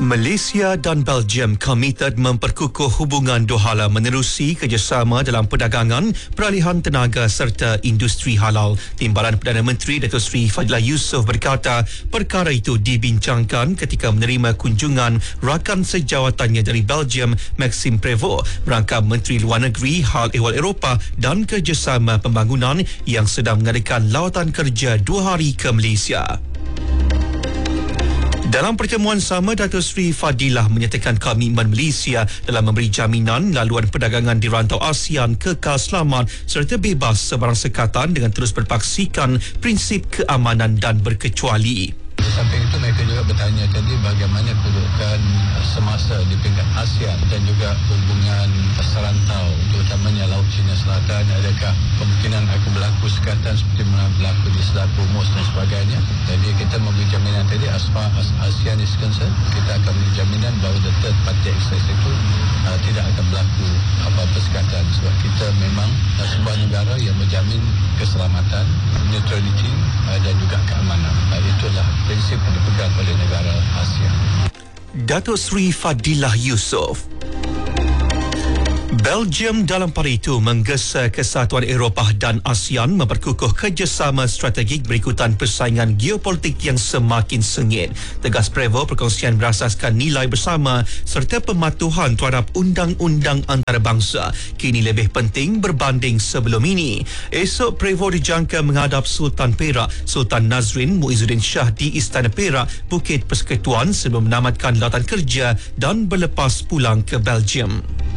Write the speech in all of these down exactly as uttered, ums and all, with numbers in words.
Malaysia dan Belgium komited memperkukuh hubungan dua hala menerusi kerjasama dalam perdagangan, peralihan tenaga serta industri halal. Timbalan Perdana Menteri Datuk Seri Fadilah Yusof berkata perkara itu dibincangkan ketika menerima kunjungan rakan sejawatannya dari Belgium, Maxime Prévost, merangkap Menteri Luar Negeri Hal Ehwal Eropah dan Kerjasama Pembangunan yang sedang mengadakan lawatan kerja dua hari ke Malaysia. Dalam pertemuan sama, Datuk Seri Fadilah menyatakan komitmen Malaysia dalam memberi jaminan laluan perdagangan di rantau ASEAN kekal selamat serta bebas sebarang sekatan dengan terus berpaksikan prinsip keamanan dan berkecuali. Di samping itu mereka juga bertanya tadi bagaimana kedudukan semasa di peringkat ASEAN dan juga hubungan serantau terutamanya Laut Cina Selatan, adakah kemungkinan akan berlaku sekatan seperti mana berlaku di Selat Hormuz dan sebagainya. Jadi kita memberi jaminan tadi as far as ASEAN is concerned, kita akan memberi jaminan bahawa the third party access itu uh, tidak akan berlaku apa-apa sekatan sebab kita memang uh, sebuah negara yang menjamin keselamatan, neutrality uh, dan juga keamanan. Uh, itulah prinsip yang dipegang oleh negara ASEAN. Datuk Seri Fadilah Yusof. Belgium dalam pada itu menggesa Kesatuan Eropah dan ASEAN memperkukuh kerjasama strategik berikutan persaingan geopolitik yang semakin sengit. Tegas Prévost, perkongsian berasaskan nilai bersama serta pematuhan terhadap undang-undang antarabangsa kini lebih penting berbanding sebelum ini. Esok Prévost dijangka menghadap Sultan Perak, Sultan Nazrin Muizzuddin Shah di Istana Perak, Bukit Persekutuan sebelum menamatkan lawatan kerja dan berlepas pulang ke Belgium.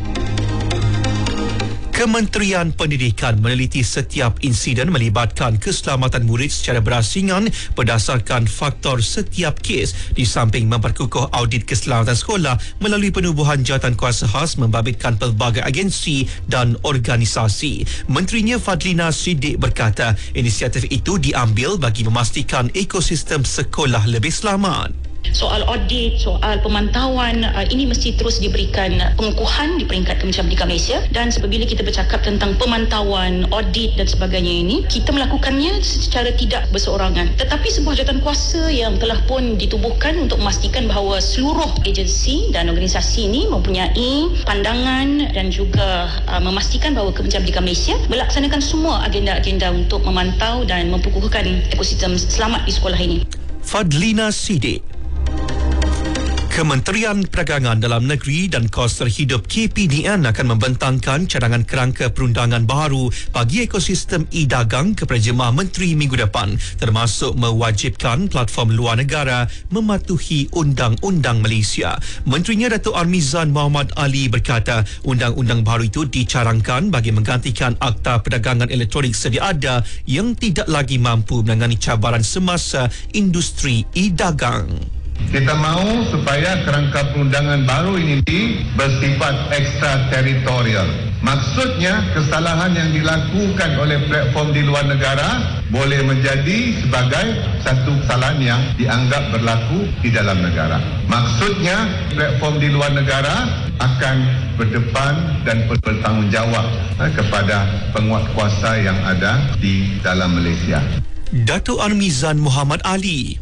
Kementerian Pendidikan meneliti setiap insiden melibatkan keselamatan murid secara berasingan berdasarkan faktor setiap kes di samping memperkukuh audit keselamatan sekolah melalui penubuhan jawatankuasa khas membabitkan pelbagai agensi dan organisasi. Menterinya Fadlina Siddiq berkata inisiatif itu diambil bagi memastikan ekosistem sekolah lebih selamat. Soal audit, soal pemantauan, uh, ini mesti terus diberikan pengukuhan di peringkat Kementerian Pendidikan Malaysia. Dan apabila kita bercakap tentang pemantauan, audit dan sebagainya ini, kita melakukannya secara tidak berseorangan. Tetapi sebuah jawatankuasa yang telah pun ditubuhkan untuk memastikan bahawa seluruh agensi dan organisasi ini mempunyai pandangan dan juga uh, memastikan bahawa Kementerian Pendidikan Malaysia melaksanakan semua agenda-agenda untuk memantau dan memperkukuhkan ekosistem selamat di sekolah ini. Fadlina Siddiq. Kementerian Perdagangan Dalam Negeri dan Kos Terhidup K P D N akan membentangkan cadangan kerangka perundangan baru bagi ekosistem e-dagang kepada jemaah menteri minggu depan, termasuk mewajibkan platform luar negara mematuhi Undang-Undang Malaysia. Menterinya Datuk Armizan Muhammad Ali berkata undang-undang baru itu dicarangkan bagi menggantikan Akta Perdagangan Elektronik sedia ada yang tidak lagi mampu menangani cabaran semasa industri e-dagang. Kita mahu supaya kerangka perundangan baru ini bersifat ekstrateritorial. Maksudnya kesalahan yang dilakukan oleh platform di luar negara boleh menjadi sebagai satu kesalahan yang dianggap berlaku di dalam negara. Maksudnya platform di luar negara akan berdepan dan bertanggungjawab kepada penguatkuasa yang ada di dalam Malaysia. Datuk Armizan Muhammad Ali.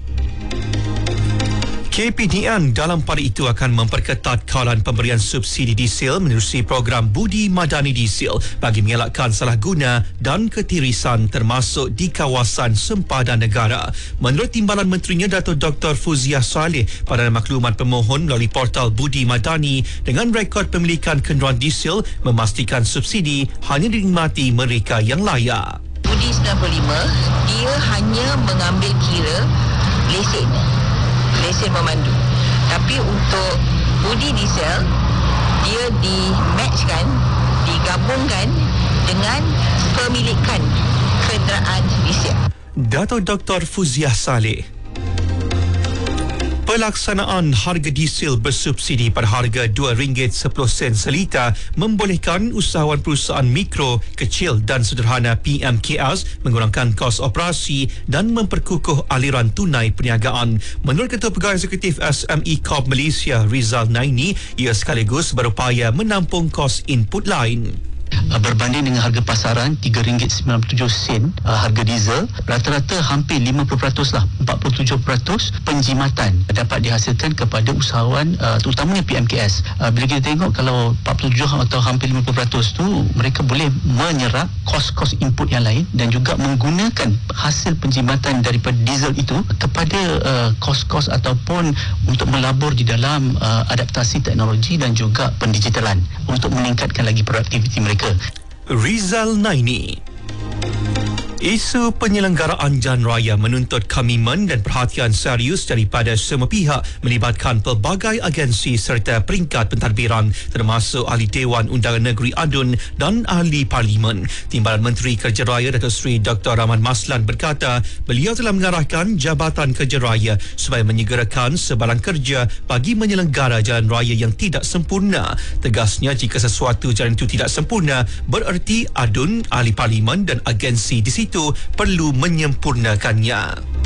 K P D N dalam pada itu akan memperketat kawalan pemberian subsidi diesel menerusi program Budi Madani Diesel bagi mengelakkan salah guna dan ketirisan termasuk di kawasan sempadan negara. Menurut Timbalan Menterinya Datuk Doktor Fuziah Saleh, pada maklumat pemohon melalui portal Budi Madani dengan rekod pemilikan kenderaan diesel memastikan subsidi hanya dinikmati mereka yang layak. Budi sembilan puluh lima, dia hanya mengambil kira lesen. lesen memandu. Tapi untuk Budi Diesel, dia di-matchkan, digabungkan dengan pemilikan kenderaan diesel. Datuk Doktor Fuziah Saleh. Pelaksanaan harga diesel bersubsidi pada harga dua ringgit sepuluh sen seliter membolehkan usahawan perusahaan mikro, kecil dan sederhana P M K S mengurangkan kos operasi dan memperkukuh aliran tunai perniagaan. Menurut Ketua Pegawai Eksekutif S M E Corp Malaysia Rizal Naini, ia sekaligus berupaya menampung kos input lain. uh, berbanding dengan harga pasaran tiga ringgit sembilan puluh tujuh sen uh, harga diesel, rata-rata hampir lima puluh peratus lah, empat puluh tujuh peratus penjimatan dapat dihasilkan kepada usahawan uh, terutamanya P M K S. Uh, bila kita tengok kalau empat puluh tujuh atau hampir lima puluh peratus tu mereka boleh menyerap kos-kos input yang lain dan juga menggunakan hasil penjimatan daripada diesel itu kepada uh, kos-kos ataupun untuk melabur di dalam uh, adaptasi teknologi dan juga pendigitalan untuk meningkatkan lagi produktiviti mereka. Rizal Naini. Isu penyelenggaraan Jalan Raya menuntut komitmen dan perhatian serius daripada semua pihak melibatkan pelbagai agensi serta peringkat pentadbiran termasuk Ahli Dewan Undangan Negeri A D U N dan Ahli Parlimen. Timbalan Menteri Kerja Raya Datuk Seri Doktor Rahman Maslan berkata beliau telah mengarahkan Jabatan Kerja Raya supaya menyegerakan sebarang kerja bagi menyelenggara jalan raya yang tidak sempurna. Tegasnya jika sesuatu jalan itu tidak sempurna bererti A D U N, Ahli Parlimen dan agensi di situ perlu menyempurnakannya.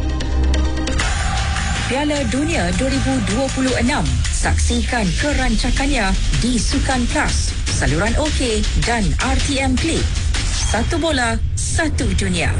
Piala Dunia dua ribu dua puluh enam. Saksikan kerancakannya di Sukan Plus, saluran OK dan R T M Play. Satu bola, satu dunia.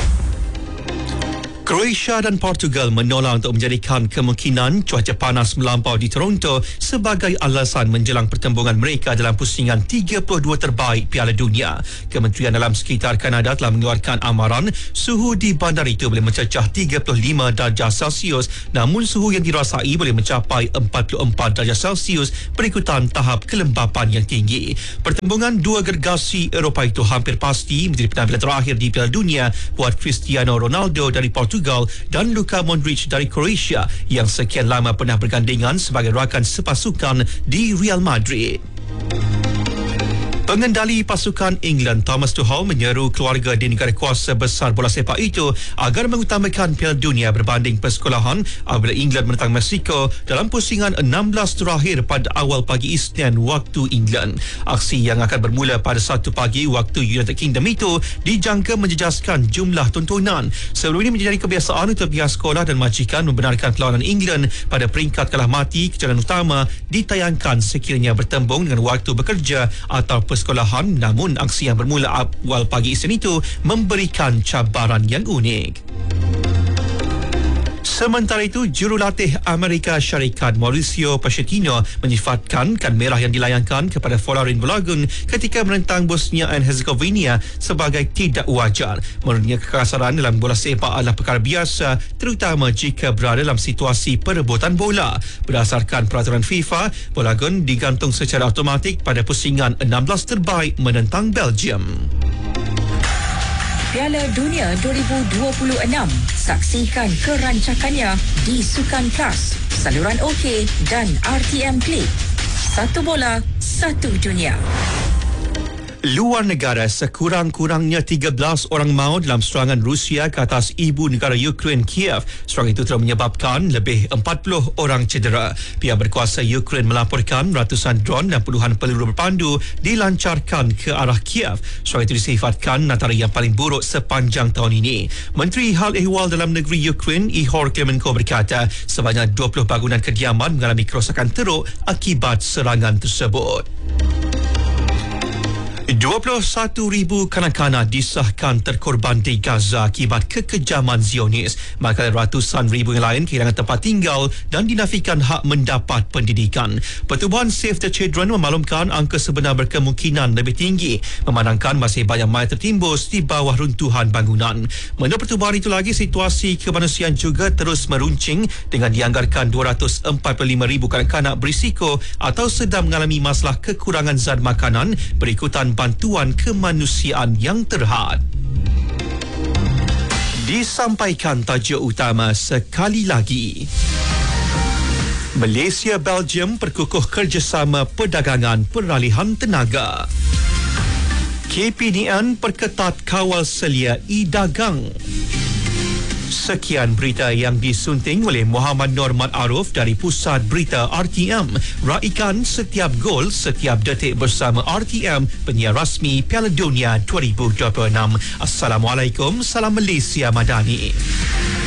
Croatia dan Portugal menolak untuk menjadikan kemungkinan cuaca panas melampau di Toronto sebagai alasan menjelang pertembungan mereka dalam pusingan tiga puluh dua terbaik Piala Dunia. Kementerian Dalam Sekitar Kanada telah mengeluarkan amaran suhu di bandar itu boleh mencecah tiga puluh lima darjah Celsius, namun suhu yang dirasai boleh mencapai empat puluh empat darjah Celsius berikutan tahap kelembapan yang tinggi. Pertembungan dua gergasi Eropah itu hampir pasti menjadi penampilan terakhir di Piala Dunia buat Cristiano Ronaldo dari Portugal dan Luka Modric dari Croatia yang sekian lama pernah bergandingan sebagai rakan sepasukan di Real Madrid. Pengendali pasukan England Thomas Tuchel menyeru keluarga di negara kuasa besar bola sepak itu agar mengutamakan Piala Dunia berbanding persekolahan apabila England menentang Mexico dalam pusingan enam belas terakhir pada awal pagi Isnin waktu England. Aksi yang akan bermula pada satu pagi waktu United Kingdom itu dijangka menjejaskan jumlah tontonan. Sebelum ini menjadi kebiasaan untuk pihak sekolah dan majikan membenarkan perlawanan England pada peringkat kalah mati kejuaraan utama ditayangkan sekiranya bertembung dengan waktu bekerja atau sekolahan, namun aksi yang bermula awal pagi Isnin itu memberikan cabaran yang unik. Sementara itu, jurulatih Amerika Syarikat Mauricio Pochettino menyifatkan kad merah yang dilayangkan kepada Folarin Balogun ketika menentang Bosnia and Herzegovina sebagai tidak wajar. Menurutnya, kekasaran dalam bola sepak adalah perkara biasa, terutama jika berada dalam situasi perebutan bola. Berdasarkan peraturan FIFA, Balogun digantung secara automatik pada pusingan enam belas terbaik menentang Belgium. Piala Dunia dua ribu dua puluh enam. Saksikan kerancakannya di Sukan Plus, saluran OK dan R T M Play. Satu bola, satu dunia. Luar negara, sekurang-kurangnya tiga belas orang maut dalam serangan Rusia ke atas ibu negara Ukraine, Kiev. Serangan itu telah menyebabkan lebih empat puluh orang cedera. Pihak berkuasa Ukraine melaporkan ratusan drone dan puluhan peluru berpandu dilancarkan ke arah Kiev. Serangan itu disifatkan antara yang paling buruk sepanjang tahun ini. Menteri Hal Ehwal Dalam Negeri Ukraine, Ihor Klemenko berkata sebanyak dua puluh bangunan kediaman mengalami kerosakan teruk akibat serangan tersebut. dua puluh satu ribu kanak-kanak disahkan terkorban di Gaza akibat kekejaman Zionis. Maka ratusan ribu yang lain kehilangan tempat tinggal dan dinafikan hak mendapat pendidikan. Pertubuhan Save the Children memaklumkan angka sebenar berkemungkinan lebih tinggi memandangkan masih banyak mayat tertimbus di bawah runtuhan bangunan. Menurut pertubuhan itu lagi, situasi kemanusiaan juga terus meruncing dengan dianggarkan dua ratus empat puluh lima ribu kanak-kanak berisiko atau sedang mengalami masalah kekurangan zat makanan berikutan bantuan kemanusiaan yang terhad. Disampaikan tajuk utama sekali lagi. Malaysia Belgium perkukuh kerjasama perdagangan peralihan tenaga. K P D N perketat kawal selia e-dagang. Sekian berita yang disunting oleh Muhammad Norman Aruf dari Pusat Berita R T M. Raikan setiap gol, setiap detik bersama R T M, penyiar rasmi Piala Dunia dua ribu dua puluh enam. Assalamualaikum, salam Malaysia Madani.